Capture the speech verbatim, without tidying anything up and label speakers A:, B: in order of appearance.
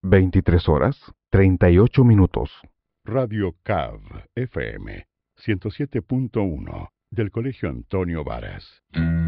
A: veintitrés horas, treinta y ocho minutos.
B: Radio C A V F M ciento siete punto uno del Colegio Antonio Varas.